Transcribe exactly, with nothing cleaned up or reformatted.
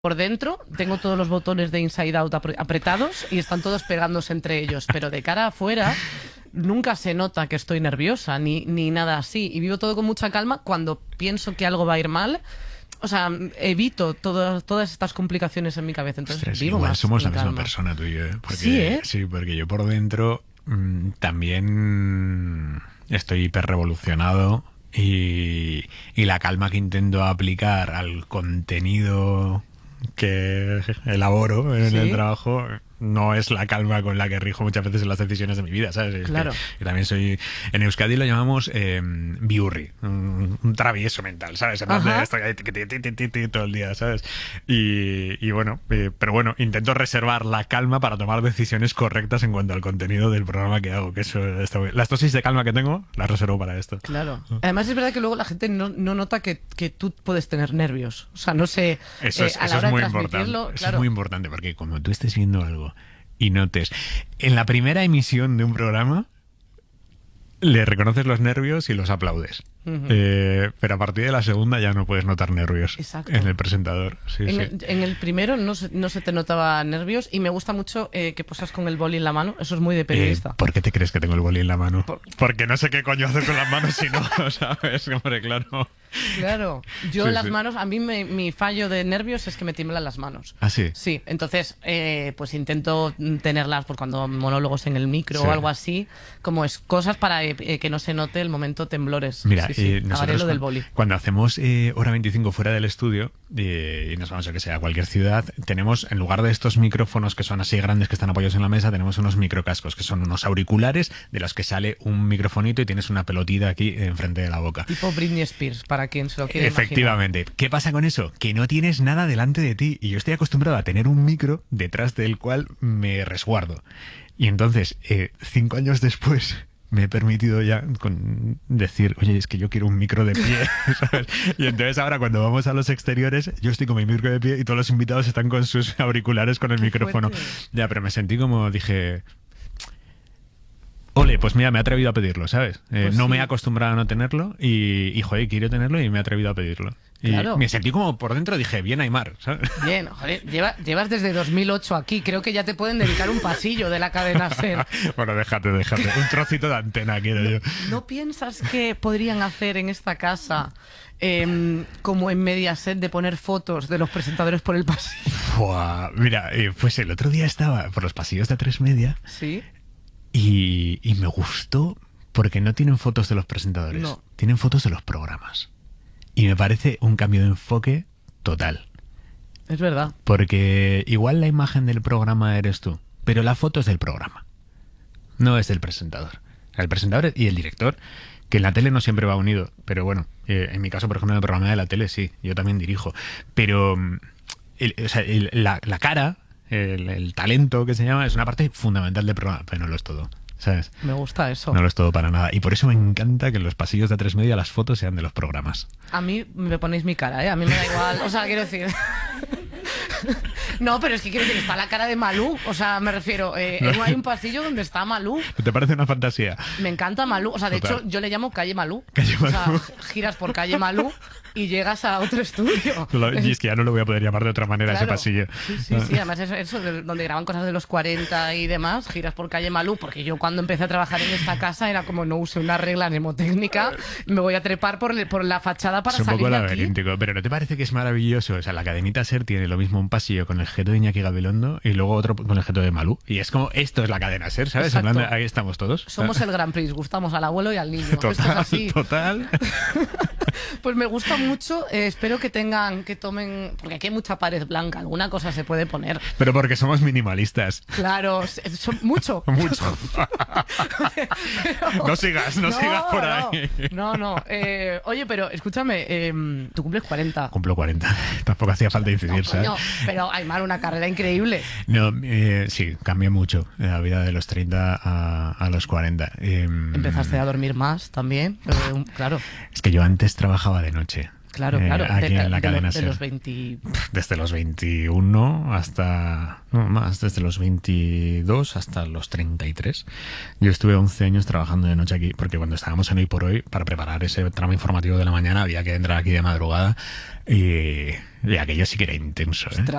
Por dentro tengo todos los botones de Inside Out apre- apretados y están todos pegándose entre ellos, pero de cara afuera nunca se nota que estoy nerviosa ni, ni nada así. Y vivo todo con mucha calma. Cuando pienso que algo va a ir mal, o sea, evito todo, todas estas complicaciones en mi cabeza. Entonces Ostras, vivo igual más somos la en misma calma. persona tú y yo, ¿eh? Porque, Sí, ¿eh? Sí, porque yo por dentro mmm, también estoy hiperrevolucionado y, y la calma que intento aplicar al contenido que elaboro en ¿Sí? el trabajo no es la calma con la que rijo muchas veces en las decisiones de mi vida, ¿sabes? Es Claro. que, que también soy... En Euskadi lo llamamos eh, biurri, un, un travieso mental, ¿sabes? En plan de Ajá. estoy ahí tiqui, tiqui, tiqui, tiqui, todo el día, ¿sabes? Y, y bueno, eh, pero bueno, intento reservar la calma para tomar decisiones correctas en cuanto al contenido del programa que hago, que eso está muy... Las dosis de calma que tengo las reservo para esto. Claro. Además es verdad que luego la gente no, no nota que, que tú puedes tener nervios. O sea, no sé, Eso es, eh, a eso la es hora muy de importante. transmitirlo, Eso claro. es muy importante porque cuando tú estés viendo algo y notes en la primera emisión de un programa le reconoces los nervios y los aplaudes. Ujú. Eh, pero a partir de la segunda ya no puedes notar nervios. Exacto. En el presentador. Sí, En, sí. el, en el primero no se, no se te notaba nervios y me gusta mucho eh, que posas con el boli en la mano. Eso es muy de Eh, periodista. ¿Por qué te crees que tengo el boli en la mano? Por- Porque no sé qué coño hacer con las manos si no, ¿sabes? Hombre, claro. Claro, yo Sí, las sí. manos, a mí me- mi fallo de nervios es que me tiemblan las manos. ¿Ah, sí? Sí, entonces eh, pues intento tenerlas por cuando monólogos en el micro Sí. o algo así, como es cosas para eh, eh, que no se note el momento temblores. Mira, sí, sí, eh, haré nosotros lo del cuando, boli. cuando hacemos eh, hora veinticinco fuera del estudio eh, y nos vamos a que sea a cualquier ciudad, tenemos, en lugar de estos micrófonos que son así grandes que están apoyados en la mesa, tenemos unos microcascos que son unos auriculares de los que sale un microfonito y tienes una pelotita aquí enfrente de la boca. Tipo Britney Spears, para quien se lo quiera imaginar. Efectivamente. ¿Qué pasa con eso? Que no tienes nada delante de ti. Y yo estoy acostumbrado a tener un micro detrás del cual me resguardo. Y entonces, eh, cinco años después, me he permitido ya con decir, oye, es que yo quiero un micro de pie, ¿sabes? Y entonces ahora cuando vamos a los exteriores, yo estoy con mi micro de pie y todos los invitados están con sus auriculares con el Qué micrófono. fuerte. Ya, pero me sentí como, dije... Ole, pues mira, me he atrevido a pedirlo, ¿sabes? Eh, Pues no sí. me he acostumbrado a no tenerlo y, y, joder, quiero tenerlo y me he atrevido a pedirlo. Y Claro. me sentí como por dentro, dije, bien Aymar, ¿sabes? Bien, joder, lleva- llevas desde dos mil ocho aquí, creo que ya te pueden dedicar un pasillo de la cadena SER. Bueno, déjate, déjate. Un trocito de antena quiero yo. ¿No piensas que podrían hacer en esta casa, em, como en Mediaset, de poner fotos de los presentadores por el pasillo? Buah, mira, eh, pues el otro día estaba por los pasillos de A tres Media Sí. y, y me gustó porque no tienen fotos de los presentadores, No. tienen fotos de los programas. Y me parece un cambio de enfoque total. Es verdad. Porque igual la imagen del programa eres tú, pero la foto es del programa. No es del presentador. El presentador y el director, que en la tele no siempre va unido. Pero bueno, eh, en mi caso, por ejemplo, en el programa de la tele sí, yo también dirijo. Pero mm, el- o sea, el- la, la cara, el, el talento que se llama, es una parte fundamental del programa, pero no lo es todo. ¿Sabes? Me gusta eso. No lo es todo para nada. Y por eso me encanta que en los pasillos de A tres Media las fotos sean de los programas. A mí me ponéis mi cara, ¿eh? A mí me da igual. O sea, quiero decir... No, pero es que quiero decir, está la cara de Malú. O sea, me refiero, eh, No. hay un pasillo donde está Malú. ¿Te parece una fantasía? Me encanta Malú. O sea, de Total. hecho, yo le llamo Calle Malú. Calle O sea, Malú. giras por Calle Malú y llegas a otro estudio. Lo- Y es que ya no lo voy a poder llamar de otra manera ese Claro. pasillo. Sí, sí, sí. Además, eso, eso de- donde graban cosas de los cuarenta y demás, giras por Calle Malú, porque yo cuando empecé a trabajar en esta casa era como no usé una regla mnemotécnica, me voy a trepar por, el- por la fachada para Es un salir poco de aquí. laberíntico, pero ¿no te parece que es maravilloso? O sea, la cadenita SER tiene lo mismo un pasillo con el jeto de Iñaki Gabilondo y luego otro con el jeto de Malú. Y es como, esto es la cadena SER, ¿sabes? En Exacto. plan de, ahí estamos todos. Somos el Gran Prix, gustamos al abuelo y al niño. Esto es Total, así. total. Pues me gusta mucho, eh, espero que tengan, que tomen, porque aquí hay mucha pared blanca, alguna cosa se puede poner. Pero porque somos minimalistas. Claro, s- son mucho. Mucho. Pero- No sigas, no, sigas por ahí. No, no. eh, oye, pero escúchame, eh, tú cumples cuarenta. Cumplo cuarenta. Tampoco hacía falta incidir, No, ¿sabes? coño, pero Aymar, una carrera increíble. No, eh, sí, cambió mucho la vida de los treinta a, a los cuarenta. Eh, Empezaste a dormir más también, eh, un- claro. Es que yo antes trabajaba de noche Claro, eh, claro. aquí de, en la de cadena los, de SER. los veinte... Desde los veintiuno hasta... No, más, desde los veintidós hasta los treinta y tres. Yo estuve once años trabajando de noche aquí, porque cuando estábamos en Hoy por Hoy, para preparar ese tramo informativo de la mañana, había que entrar aquí de madrugada y, y aquello sí que era intenso, ¿eh?